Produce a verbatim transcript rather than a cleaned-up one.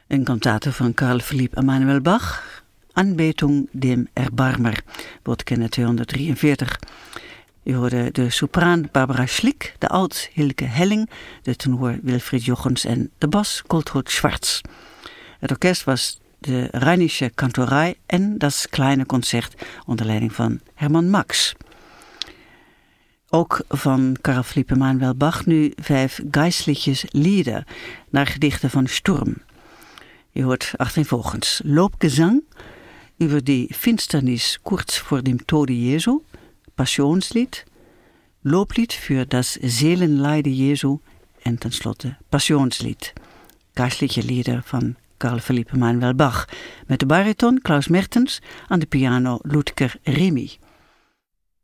Een kantate van Carl Philipp Emanuel Bach, Anbetung dem Erbarmer, woordkenner tweehonderddrieënveertig. U hoorde de sopraan Barbara Schlick, de alt Hilke Helling, de tenor Wilfried Jochens en de bas Koltrud Schwarz. Het orkest was de Rheinische Kantorei en Das Kleine Concert onder leiding van Herman Max. Ook van Carl Philipp Emanuel Bach nu vijf geistliches Lieder naar gedichten van Sturm. Je hoort achtereenvolgens Lobgesang über die Finsternis kurz vor dem Tode Jesu, Passionslied, Loblied für das Seelenleiden Jesu en tenslotte Passionslied. Geistliche Lieder van Carl Philipp Emanuel Bach met de bariton Klaus Mertens, aan de piano Ludger Remy.